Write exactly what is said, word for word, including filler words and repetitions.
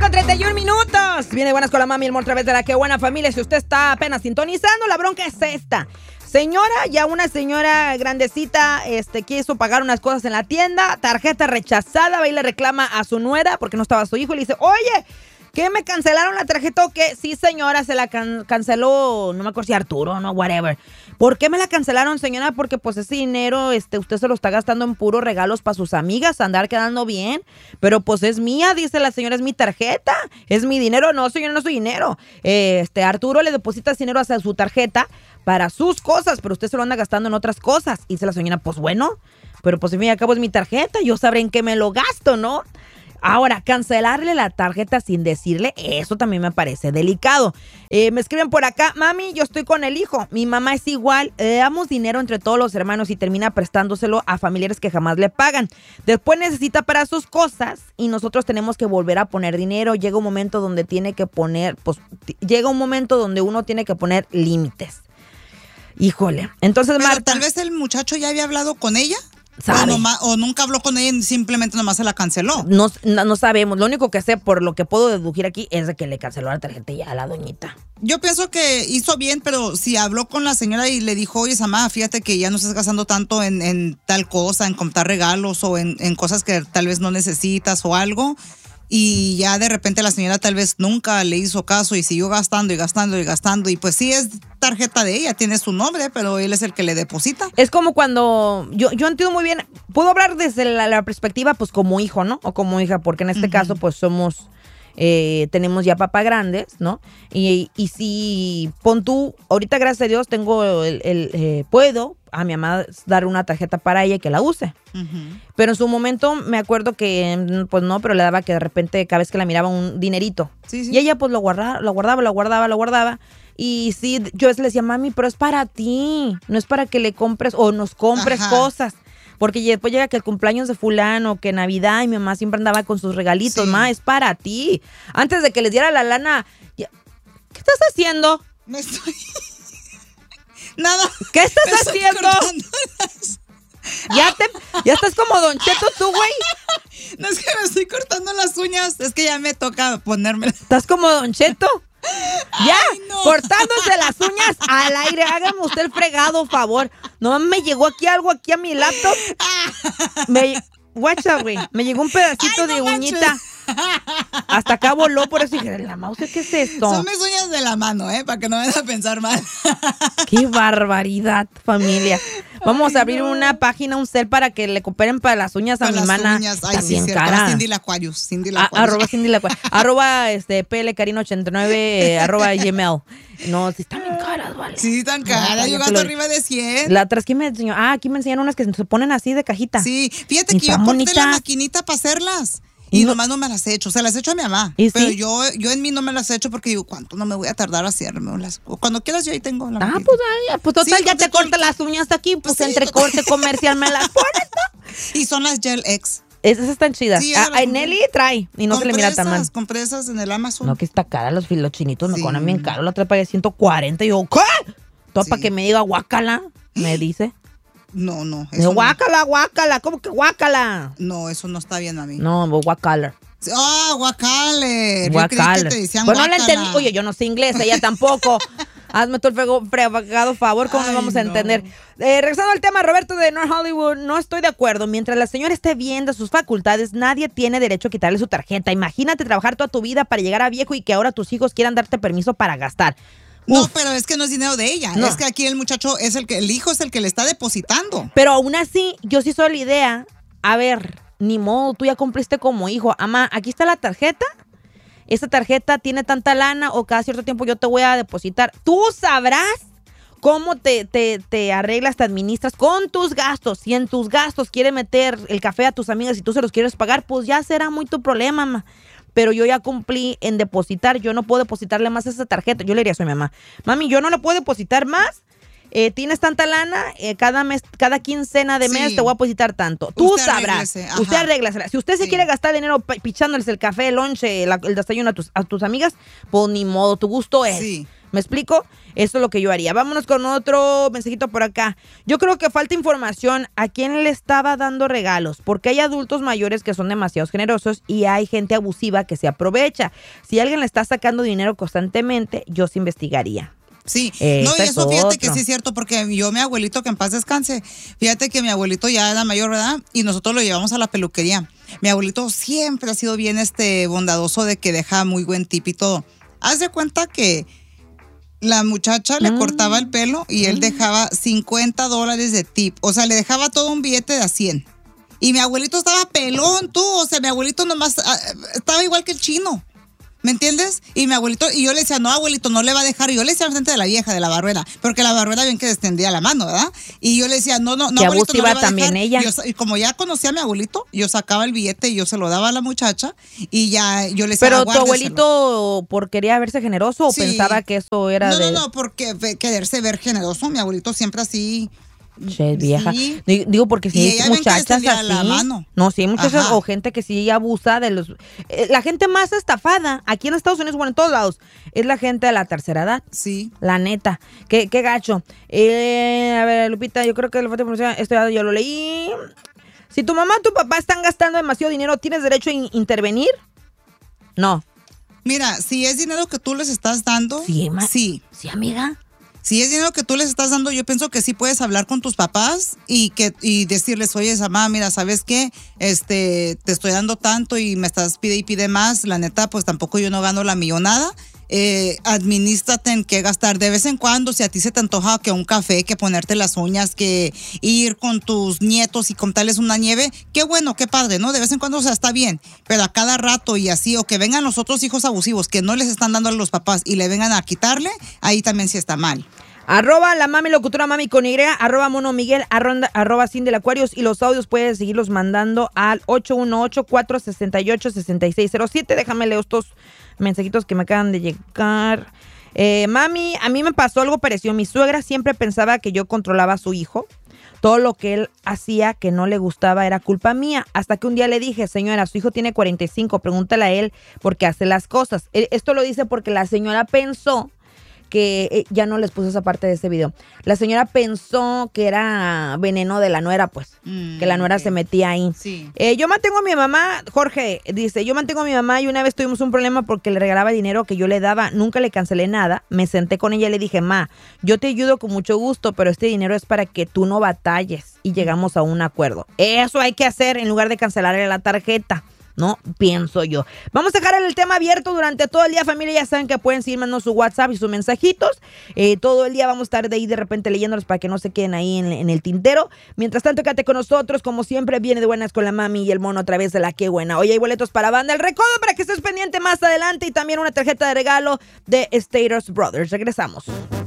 con treinta y un minutos. Viene Buenas con la Mami, el amor, a través de la Que Buena Familia. Si usted está apenas sintonizando, la bronca es esta. Señora, ya una señora grandecita este, quiso pagar unas cosas en la tienda, tarjeta rechazada, va y le reclama a su nuera porque no estaba su hijo y le dice, oye, ¿qué me cancelaron la tarjeta o qué? Sí, señora, se la can- canceló, no me acuerdo si Arturo o no, whatever. ¿Por qué me la cancelaron, señora? Porque pues ese dinero este, usted se lo está gastando en puros regalos para sus amigas, andar quedando bien. Pero pues es mía, dice la señora, es mi tarjeta, es mi dinero. No, señora, no es su dinero. Eh, este, Arturo le deposita ese dinero hacia su tarjeta para sus cosas, pero usted se lo anda gastando en otras cosas. Y dice la señora, pues bueno, pero pues al fin y al cabo es mi tarjeta, yo sabré en qué me lo gasto, ¿no? Ahora, cancelarle la tarjeta sin decirle, eso también me parece delicado. Eh, me escriben por acá, mami, yo estoy con el hijo. Mi mamá es igual, le damos dinero entre todos los hermanos y termina prestándoselo a familiares que jamás le pagan. Después necesita para sus cosas y nosotros tenemos que volver a poner dinero. Llega un momento donde tiene que poner, pues, t- llega un momento donde uno tiene que poner límites. Híjole, entonces Pero Marta... tal vez el muchacho ya había hablado con ella. ¿Sabe? O, nomás, o nunca habló con ella y simplemente nomás se la canceló. No, no, no sabemos. Lo único que sé, por lo que puedo deducir aquí, es de que le canceló la tarjeta ya a la doñita. Yo pienso que hizo bien, pero si habló con la señora y le dijo, oye, Samá, fíjate que ya no estás gastando tanto en, en tal cosa, en comprar regalos o en, en cosas que tal vez no necesitas o algo. Y ya de repente la señora tal vez nunca le hizo caso y siguió gastando y gastando y gastando. Y pues sí es tarjeta de ella, tiene su nombre, pero él es el que le deposita. Es como cuando, yo, yo entiendo muy bien, puedo hablar desde la, la perspectiva pues como hijo, ¿no? O como hija, porque en este uh-huh. caso pues somos, eh, tenemos ya papás grandes, ¿no? Y, y si, pon tú, ahorita gracias a Dios tengo el, el eh, puedo a mi mamá dar una tarjeta para ella y que la use. Uh-huh. Pero en su momento me acuerdo que, pues no, pero le daba que de repente cada vez que la miraba un dinerito. Sí, sí. Y ella pues lo guardaba, lo guardaba, lo guardaba, lo guardaba. Y sí, yo le decía, mami, pero es para ti, no es para que le compres o nos compres Ajá. cosas. Porque después llega que el cumpleaños de fulano, que Navidad, y mi mamá siempre andaba con sus regalitos. Sí. Ma, es para ti. Antes de que les diera la lana, ya... ¿qué estás haciendo? Me estoy... Nada. ¿Qué estás haciendo? Las... ¿Ya, te, ¿Ya estás como Don Cheto tú, güey? No, es que me estoy cortando las uñas. Es que ya me toca ponerme. ¿Estás como Don Cheto? Ya, Ay, no. cortándose las uñas al aire. Hágame usted el fregado, favor. No me llegó aquí algo aquí a mi laptop. Me, guacha, güey. Me llegó un pedacito Ay, no de manches. uñita. Hasta acá voló, por eso dije, la mouse, ¿qué es esto? Son mis uñas de la mano, ¿eh? Para que no me vayan a pensar mal. Qué barbaridad, familia. Vamos Ay, a abrir no. una página, un cel para que le cooperen para las uñas para a mi mana. Uñas. Ay, sí, cierto. Cara. Cindy Lacuarius. Cindy Lacuarius. A, arroba Cindy Lacuarius. arroba este, P L Carino ochenta y nueve, eh, arroba Gmail. No, sí están bien caras, vale. Sí, están caras. No, yo gasto lo... arriba de cien. La otra, ¿qué me enseñó? Ah, aquí me enseñaron unas que se ponen así de cajita. Sí, fíjate y que yo compré la maquinita para hacerlas. Y no, nomás no me las he hecho. Se las he hecho a mi mamá. Pero sí? yo yo en mí no me las he hecho porque digo, ¿cuánto no me voy a tardar a hacerme? Cuando quieras yo ahí tengo la Ah, maquinita. pues, ay, pues total, sí, ya te corta las uñas aquí. Pues, pues entre sí, corte comercial me las pones, ¿no? Y son las Gel X. Esas están chidas. Sí, ah, Nelly trae y no se le mira tan mal. Compré esas en el Amazon. No, que está cara. Los, los chinitos sí. me ponen bien caro. La otra pagué ciento cuarenta y yo, ¿qué? Todo sí. para que me diga guácala, me dice. No, no. Eso guácala, no. guácala. ¿Cómo que guácala? No, eso no está bien a mí. No, guácala. Ah, oh, guacale. Guacale. Que te decían pues guacala. no la entendí. Oye, yo no sé inglés, ella tampoco. Hazme todo el fregado favor, ¿cómo Ay, nos vamos a no. entender? Eh, regresando al tema, Roberto de North Hollywood, no estoy de acuerdo. Mientras la señora esté viendo sus facultades, nadie tiene derecho a quitarle su tarjeta. Imagínate trabajar toda tu vida para llegar a viejo y que ahora tus hijos quieran darte permiso para gastar. No, Uf. pero es que no es dinero de ella. No. Es que aquí el muchacho es el que, el hijo es el que le está depositando. Pero aún así, yo sí soy la idea. A ver, ni modo, tú ya cumpliste como hijo. Amá, aquí está la tarjeta. Esta tarjeta tiene tanta lana o cada cierto tiempo yo te voy a depositar. Tú sabrás cómo te, te, te arreglas, te administras con tus gastos. Si en tus gastos quiere meter el café a tus amigas y tú se los quieres pagar, pues ya será muy tu problema, mamá. Pero yo ya cumplí en depositar. Yo no puedo depositarle más a esa tarjeta. Yo le diría a su mamá, mami, yo no le puedo depositar más. Eh, tienes tanta lana, eh, cada mes, cada quincena de mes sí. te voy a depositar tanto. Tú usted sabrás. Usted arréglase. Si usted sí. se quiere gastar dinero p- pichándoles el café, el lonche, la, el desayuno a tus, a tus amigas, pues ni modo, tu gusto es. Sí. ¿Me explico? Eso es lo que yo haría. Vámonos con otro mensajito por acá. Yo creo que falta información a quién le estaba dando regalos, porque hay adultos mayores que son demasiado generosos y hay gente abusiva que se aprovecha. Si alguien le está sacando dinero constantemente, yo se investigaría. Sí, Eh, no, y es eso fíjate otro. que sí es cierto, porque yo, mi abuelito, que en paz descanse, fíjate que mi abuelito ya era mayor, ¿verdad? Y nosotros lo llevamos a la peluquería. Mi abuelito siempre ha sido bien este bondadoso, de que deja muy buen tip y todo. Haz de cuenta que la muchacha le Mm. cortaba el pelo y él Mm. dejaba cincuenta dólares de tip. O sea, le dejaba todo un billete de a cien. Y mi abuelito estaba pelón, tú. O sea, mi abuelito nomás ah, estaba igual que el chino. ¿Me entiendes? Y mi abuelito, y yo le decía, no, abuelito, no le va a dejar. Y yo le decía enfrente de la vieja, de la barbera, porque la barbera bien que extendía la mano, ¿verdad? Y yo le decía, no, no, no, Qué abuelito, no le abusiva va a también dejar. ella. Yo, y como ya conocía a mi abuelito, yo sacaba el billete y yo se lo daba a la muchacha y ya yo le decía, Pero tu "Guárdeselo". abuelito, ¿por quería verse generoso o Sí. pensaba que eso era No, de...? no, no, porque ve- quererse ver generoso. Mi abuelito siempre así. Che, vieja. Sí. Di- Digo, porque si Y hay ella ven que muchachas extendía así. la mano. No, sí hay muchachas Ajá. o gente que sí abusa de los. eh, la gente más estafada aquí en Estados Unidos, bueno, en todos lados, es la gente de la tercera edad. Sí. La neta. Qué, qué gacho. Eh, a ver, Lupita, yo creo que la falta de información, esto ya yo lo leí. Si tu mamá o tu papá están gastando demasiado dinero, ¿tienes derecho a in- intervenir? No. Mira, si es dinero que tú les estás dando, Sí, ma- sí. Sí, amiga. Si es dinero que tú les estás dando, yo pienso que sí puedes hablar con tus papás y que y decirles, oye, mamá, mira, ¿sabes qué? Este, te estoy dando tanto y me estás pide y pide más. La neta, pues tampoco yo no gano la millonada. Eh, administrate en qué gastar de vez en cuando. Si a ti se te antoja que un café, que ponerte las uñas, que ir con tus nietos y contarles una nieve, qué bueno, qué padre, ¿no? De vez en cuando, o sea, está bien, pero a cada rato y así, o que vengan los otros hijos abusivos que no les están dando a los papás y le vengan a quitarle, ahí también sí está mal. Arroba la mami locutora mami con Y, arroba mono Miguel, arroba, arroba Cindy Acuarios, y los audios puedes seguirlos mandando al ocho uno ocho, cuatro seis ocho, seis seis cero siete. Déjame leer estos mensajitos que me acaban de llegar. Eh, mami, a mí me pasó algo parecido. Mi suegra siempre pensaba que yo controlaba a su hijo. Todo lo que él hacía que no le gustaba era culpa mía. Hasta que un día le dije, señora, su hijo tiene cuarenta y cinco, pregúntale a él por qué hace las cosas. Esto lo dice porque la señora pensó que eh, ya no les puse esa parte de este video. La señora pensó que era veneno de la nuera, pues. Mm, que la nuera okay. se metía ahí. Sí. Eh, yo mantengo a mi mamá, Jorge dice, yo mantengo a mi mamá y una vez tuvimos un problema porque le regalaba dinero que yo le daba. Nunca le cancelé nada. Me senté con ella y le dije, ma, yo te ayudo con mucho gusto, pero este dinero es para que tú no batalles. Y llegamos a un acuerdo. Eso hay que hacer en lugar de cancelarle la tarjeta. No, pienso yo. Vamos a dejar el tema abierto durante todo el día, familia. Ya saben que pueden seguir mandando su WhatsApp y sus mensajitos. Eh, todo el día vamos a estar de ahí de repente leyéndolos para que no se queden ahí en, en el tintero. Mientras tanto, quédate con nosotros. Como siempre, viene de buenas con la mami y el mono a través de la Qué Buena. Hoy hay boletos para banda El Recodo para que estés pendiente más adelante y también una tarjeta de regalo de Status Brothers. Regresamos.